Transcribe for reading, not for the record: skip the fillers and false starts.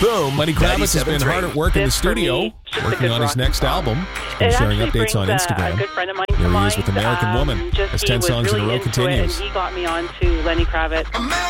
Boom. Lenny Kravitz has been hard at work in the studio, working on his next album. He's been sharing updates on Instagram. A good friend of mine Here he is with American Woman, as 10 songs in a row continues. He got me on to Lenny Kravitz.